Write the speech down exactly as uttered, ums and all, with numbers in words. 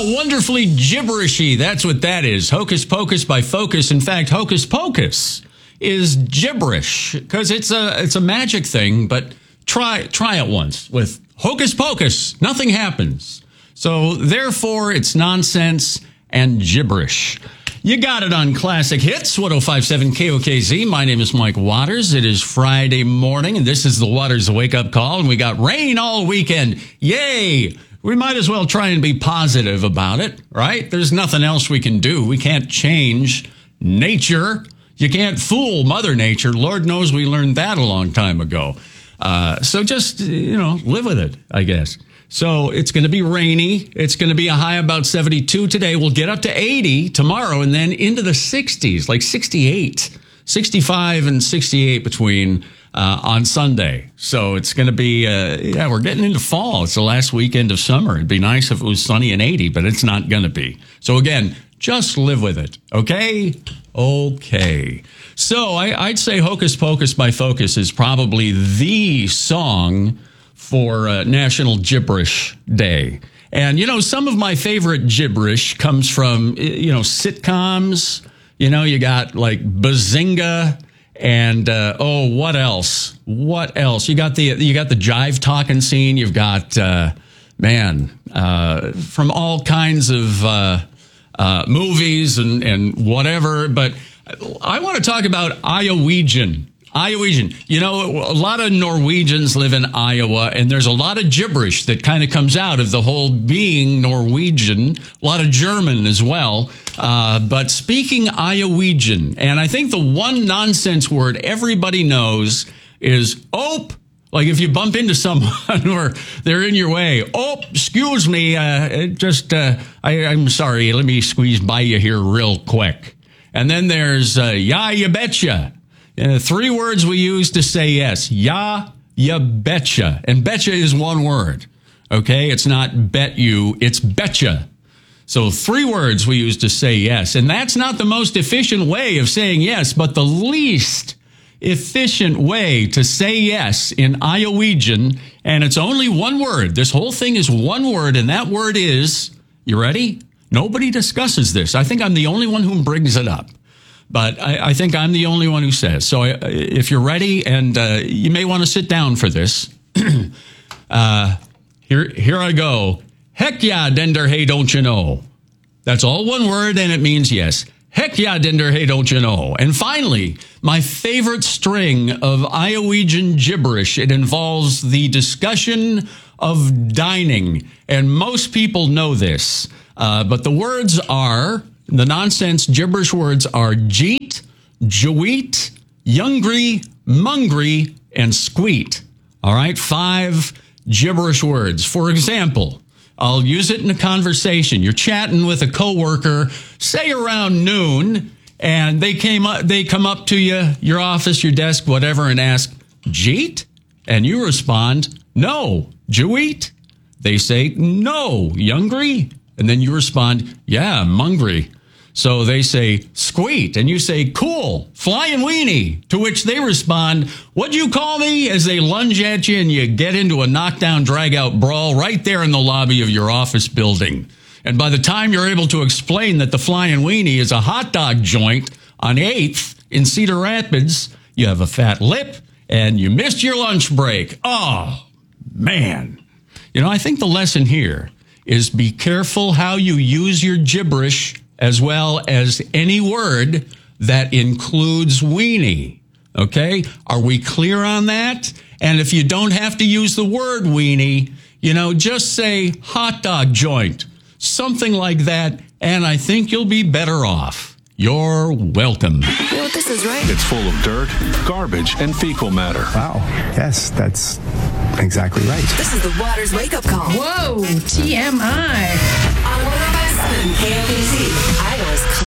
wonderfully gibberishy. That's what that is. Hocus pocus by focus. In fact, hocus pocus is gibberish because it's a it's a magic thing. But try try it once with hocus pocus. Nothing happens. So therefore, it's nonsense and gibberish. You got it on Classic Hits, one oh five point seven K O K Z. My name is Mike Waters. It is Friday morning, and this is the Waters Wake-Up Call, and we got rain all weekend. Yay! We might as well try and be positive about it, right? There's nothing else we can do. We can't change nature. You can't fool Mother Nature. Lord knows we learned that a long time ago. Uh, so just, you know, live with it, I guess. So it's going to be rainy. It's going to be a high about seventy-two today. We'll get up to eighty tomorrow and then into the sixties, like sixty-eight, sixty-five and sixty-eight between uh, on Sunday. So it's going to be, uh, yeah, we're getting into fall. It's the last weekend of summer. It'd be nice if it was sunny and eighty, but it's not going to be. So again, just live with it. Okay? Okay. So I, I'd say Hocus Pocus by Focus is probably the song for uh, National Gibberish Day. And, you know, some of my favorite gibberish comes from, you know, sitcoms. You know, you got like Bazinga and, uh, oh, what else? What else? You got the, you got the jive talking scene. You've got, uh, man, uh, from all kinds of uh, uh, movies and, and whatever. But I want to talk about Iowegian. Iowegian. You know, a lot of Norwegians live in Iowa, and there's a lot of gibberish that kind of comes out of the whole being Norwegian, a lot of German as well. Uh, but speaking Iowegian, and I think the one nonsense word everybody knows is "ope." Like if you bump into someone or they're in your way, "Oh, excuse me, uh, just, uh, I, I'm sorry, let me squeeze by you here real quick." And then there's, uh, "yeah, you betcha." Uh, three words we use to say yes. Ya, ya betcha. And betcha is one word. Okay? It's not bet you, it's betcha. So three words we use to say yes. And that's not the most efficient way of saying yes, but the least efficient way to say yes in Iowegian. And it's only one word. This whole thing is one word, and that word is, you ready? Nobody discusses this. I think I'm the only one who brings it up. But I, I think I'm the only one who says. So if you're ready, and uh, you may want to sit down for this, uh, here here I go. Heck yeah, Dender, hey, don't you know? That's all one word, and it means yes. Heck yeah, Dender, hey, don't you know? And finally, my favorite string of Iowegian gibberish. It involves the discussion of dining, and most people know this. Uh, but the words are... The nonsense gibberish words are jeet, jeweet, youngry, mungry, and squeet. All right, five gibberish words. For example, I'll use it in a conversation. You're chatting with a coworker, say around noon, and they came up, they come up to you, your office, your desk, whatever, and ask, "Jeet?" And you respond, "No." "Jeweet?" They say, "No." "Youngry?" And then you respond, "Yeah, mungry." So they say, "Squeet," and you say, "Cool, flying weenie," to which they respond, "What'd you call me?" as they lunge at you, and you get into a knockdown, drag-out brawl right there in the lobby of your office building. And by the time you're able to explain that the flying weenie is a hot dog joint on eighth in Cedar Rapids, you have a fat lip, and you missed your lunch break. Oh, man. You know, I think the lesson here is be careful how you use your gibberish as well as any word that includes weenie. Okay? Are we clear on that? And if you don't have to use the word weenie, you know, just say hot dog joint, something like that, and I think you'll be better off. You're welcome. You know what this is, right? It's full of dirt, garbage, and fecal matter. Wow. Yes, that's exactly right. This is the Waters Wake-Up Call. Whoa, T M I. On one oh five point seven K O K Z, Iowa's